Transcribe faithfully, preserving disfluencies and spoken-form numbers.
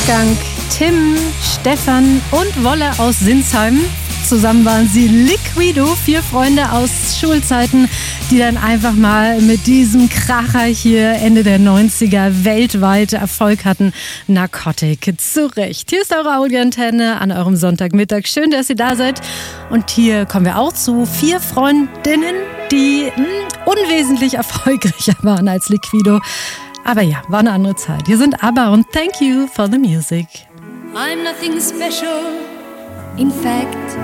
Wolfgang, Tim, Stefan und Wolle aus Sinsheim. Zusammen waren sie Liquido, vier Freunde aus Schulzeiten, die dann einfach mal mit diesem Kracher hier Ende der neunziger weltweit Erfolg hatten. Narcotic, zu Recht. Hier ist eure Audioantenne an eurem Sonntagmittag. Schön, dass ihr da seid. Und hier kommen wir auch zu vier Freundinnen, die mh, unwesentlich erfolgreicher waren als Liquido. Aber ja, war eine andere Zeit. Hier sind ABBA und Thank You for the Music. I'm nothing special, in fact